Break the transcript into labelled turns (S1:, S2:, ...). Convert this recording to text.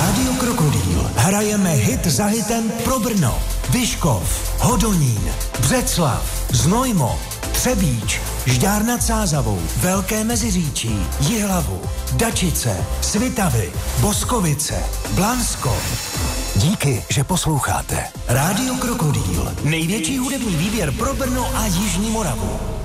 S1: Rádio Krokodýl. Hrajeme hit za hitem pro Brno, Vyškov, Hodonín, Břeclav, Znojmo, Třebíč, Žďár nad Sázavou, Velké Meziříčí, Jihlavu, Dačice, Svitavy, Boskovice, Blansko. Díky, že posloucháte. Rádio Krokodýl. Největší hudební výběr pro Brno a Jižní Moravu.